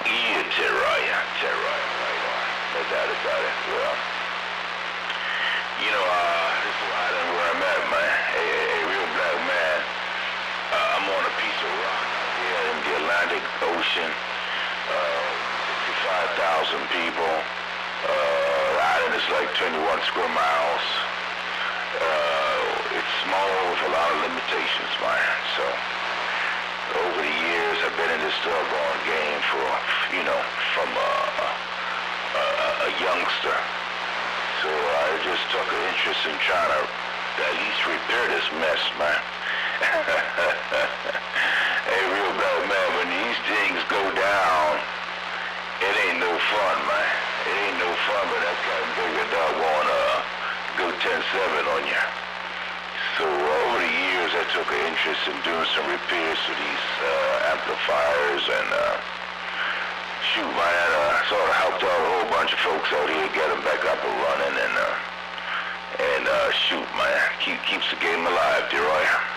Yeah, Terroy, right on. No doubt about it. Well, this is island where I'm at, man. A real black man. I'm on a piece of rock here in the Atlantic Ocean. 65,000 people. The island is like 21 square miles. It's small with a lot of limitations, man. So, over the years, I've been in this doggone game from a youngster. So I just took an interest in trying to at least repair this mess, man. Hey, real bad man, when these things go down, it ain't no fun, man. It ain't no fun, but that guy bring a doggone go 10-7 on you. So over the years, I took an interest in doing some repairs to these amplifiers, and shoot, man, sort of helped out a whole bunch of folks out here get them back up and running, and shoot, man, keeps the game alive, Deroy.